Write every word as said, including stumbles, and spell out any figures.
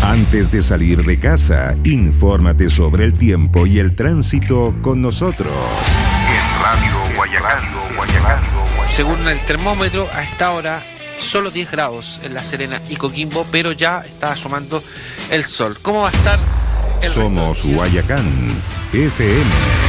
Antes de salir de casa, infórmate sobre el tiempo y el tránsito con nosotros. En Radio Guayacán, Guayacán. Según el termómetro, a esta hora solo diez grados en La Serena y Coquimbo, pero ya está asomando el sol. ¿Cómo va a estar el Somos Guayacán F M.